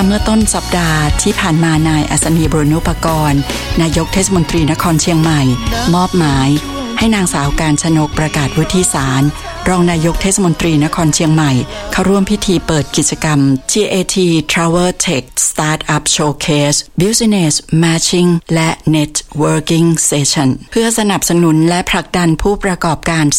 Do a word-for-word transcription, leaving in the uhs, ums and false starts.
เมื่อต้นสัปดาห์ที่ผ่านมานายอัศนีบรณุปกรณ์นายกเทศมนตรีนครเชียงใหม่มอบหมายให้นางสาวกาญจนกประกาศวุฒิสารรองนายกเทศมนตรีนครเชียงใหม่เข้าร่วมพิธีเปิดกิจกรรม ที เอ ที Travel Tech Startup Showcase Business Matching และ Networking Session เพื่อสนับสนุนและผลักดันผู้ประกอบการ